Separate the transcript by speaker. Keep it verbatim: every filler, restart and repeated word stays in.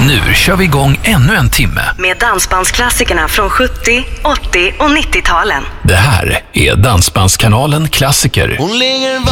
Speaker 1: Nu kör vi igång ännu en timme
Speaker 2: med dansbandsklassikerna från sjuttio, åttio och nittio-talen.
Speaker 1: Det här är Dansbandskanalen Klassiker.
Speaker 3: Hon ligger